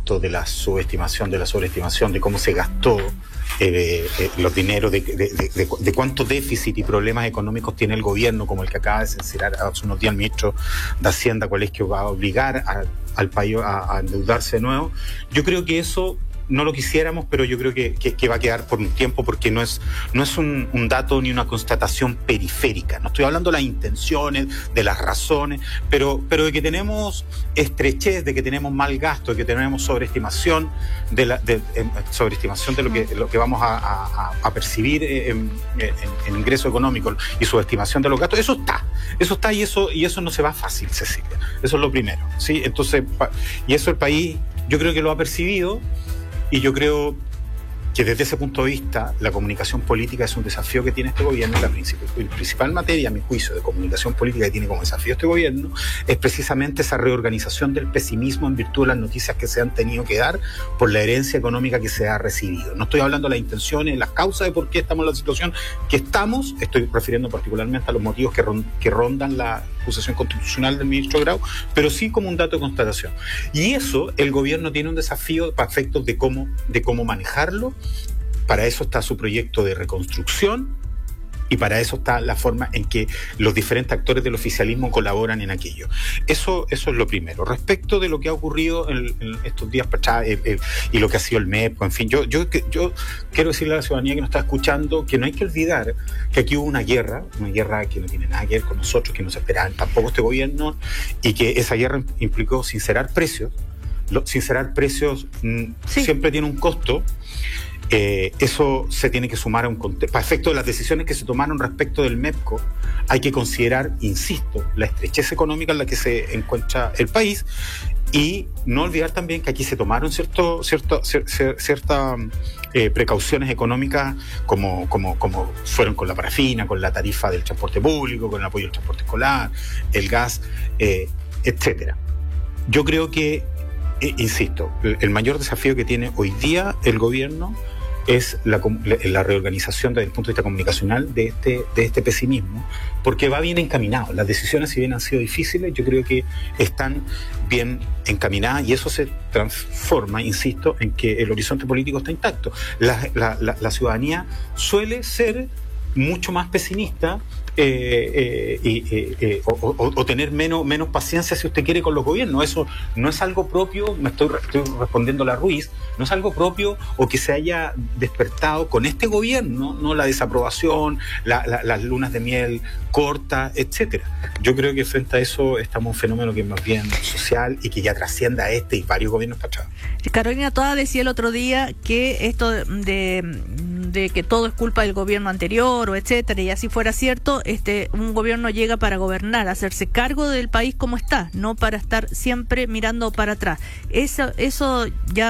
gasto, de la subestimación, de la sobreestimación, de cómo se gastó los dineros, de cuánto déficit y problemas económicos tiene el gobierno, como el que acaba de censurar hace unos días el ministro de Hacienda, cuál es que va a obligar al país a endeudarse de nuevo. Yo creo que eso no lo quisiéramos, pero yo creo que va a quedar por un tiempo, porque no es un dato ni una constatación periférica. No estoy hablando de las intenciones, de las razones, pero de que tenemos estrechez, de que tenemos mal gasto, de que tenemos sobreestimación sobreestimación de lo que vamos a percibir en ingreso económico y subestimación de los gastos. Eso está y eso no se va fácil, Cecilia. Eso es lo primero, ¿sí? Entonces, y eso el país, yo creo que lo ha percibido. Y yo creo que desde ese punto de vista la comunicación política es un desafío que tiene este gobierno. La principal materia, a mi juicio, de comunicación política que tiene como desafío este gobierno es precisamente esa reorganización del pesimismo en virtud de las noticias que se han tenido que dar por la herencia económica que se ha recibido. No estoy hablando de las intenciones, las causas de por qué estamos en la situación que estamos, estoy refiriendo particularmente a los motivos que rondan la acusación constitucional del ministro Grau, pero sí como un dato de constatación. Y eso, el gobierno tiene un desafío para efectos de cómo manejarlo. Para eso está su proyecto de reconstrucción y para eso está la forma en que los diferentes actores del oficialismo colaboran en aquello. Eso es lo primero. Respecto de lo que ha ocurrido en estos días y lo que ha sido el MEP, en fin, yo quiero decirle a la ciudadanía que nos está escuchando que no hay que olvidar que aquí hubo una guerra que no tiene nada que ver con nosotros, que no se esperaba tampoco este gobierno, y que esa guerra implicó sincerar precios. Sincerar precios siempre tiene un costo. Eso se tiene que sumar a un contexto. Para efecto de las decisiones que se tomaron respecto del MEPCO, hay que considerar, insisto, la estrechez económica en la que se encuentra el país, y no olvidar también que aquí se tomaron ciertas precauciones económicas, como fueron con la parafina, con la tarifa del transporte público, con el apoyo al transporte escolar, el gas, etcétera. Yo creo que, insisto, el mayor desafío que tiene hoy día el gobierno es la reorganización desde el punto de vista comunicacional de este pesimismo, porque va bien encaminado. Las decisiones, si bien han sido difíciles, yo creo que están bien encaminadas, y eso se transforma, insisto, en que el horizonte político está intacto. La ciudadanía suele ser mucho más pesimista o tener menos paciencia, si usted quiere, con los gobiernos. Eso no es algo propio, estoy respondiendo a la Ruiz, no es algo propio o que se haya despertado con este gobierno, no la desaprobación, las lunas de miel cortas, etcétera. Yo creo que frente a eso estamos en un fenómeno que es más bien social y que ya trasciende a y varios gobiernos para atrás. Carolina Toa decía el otro día que esto de que todo es culpa del gobierno anterior o etcétera, y así fuera cierto, un gobierno llega para gobernar, hacerse cargo del país como está, no para estar siempre mirando para atrás. Eso ya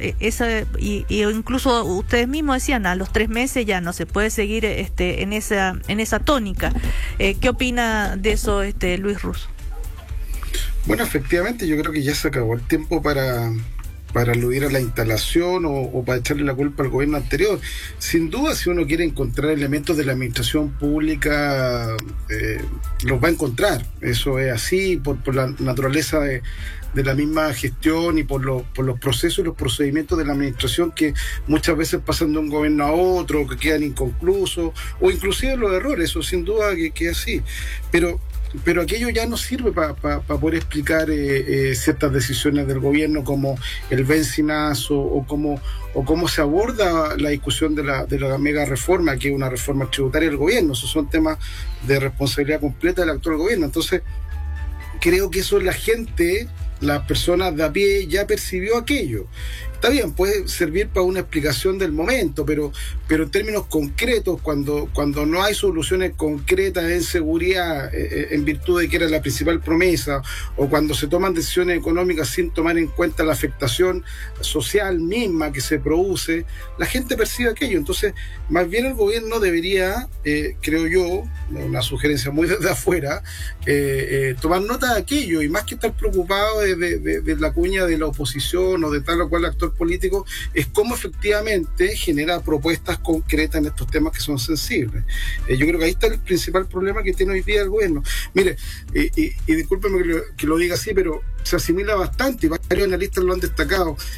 y incluso ustedes mismos decían, a los 3 meses ya no se puede seguir en esa tónica. ¿Qué opina de eso Luis Russo? Bueno, efectivamente, yo creo que ya se acabó el tiempo para aludir a la instalación o para echarle la culpa al gobierno anterior. Sin duda, si uno quiere encontrar elementos de la administración pública, los va a encontrar. Eso es así por la naturaleza de la misma gestión y por los procesos y los procedimientos de la administración, que muchas veces pasan de un gobierno a otro, que quedan inconclusos, o inclusive los errores. Eso sin duda que es así. Pero aquello ya no sirve para poder explicar ciertas decisiones del gobierno, como el bencinazo o cómo se aborda la discusión de la mega reforma, que es una reforma tributaria del gobierno. Esos son temas de responsabilidad completa del actual gobierno. Entonces, creo que eso la gente, las personas de a pie, ya percibió aquello. Está bien, puede servir para una explicación del momento, pero en términos concretos, cuando no hay soluciones concretas en seguridad, en virtud de que era la principal promesa, o cuando se toman decisiones económicas sin tomar en cuenta la afectación social misma que se produce, la gente percibe aquello. Entonces, más bien el gobierno debería, creo yo, una sugerencia muy desde afuera, tomar nota de aquello, y más que estar preocupado de la cuña de la oposición o de tal o cual actor político, es cómo efectivamente genera propuestas concretas en estos temas que son sensibles. Yo creo que ahí está el principal problema que tiene hoy día el gobierno. Mire, y discúlpeme que lo diga así, pero se asimila bastante, y varios analistas lo han destacado.